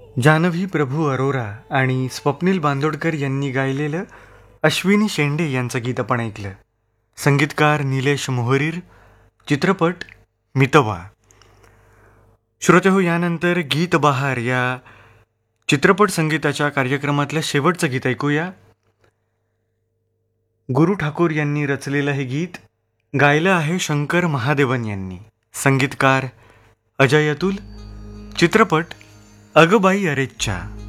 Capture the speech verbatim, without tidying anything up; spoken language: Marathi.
जानवी प्रभू अरोरा आणि स्वप्नील बांदोडकर यांनी गायलेलं अश्विनी शेंडे यांचं गीत आपण ऐकलं. संगीतकार निलेश मोहरीर. चित्रपट मितवा. श्रोतेहो, यानंतर गीत बहार या चित्रपट संगीताच्या कार्यक्रमातलं शेवटचं गीत ऐकूया. गुरु ठाकूर यांनी रचलेलं हे गीत गायलं आहे शंकर महादेवन यांनी. संगीतकार अजय अतुल. चित्रपट अगबाई अरेच्चा.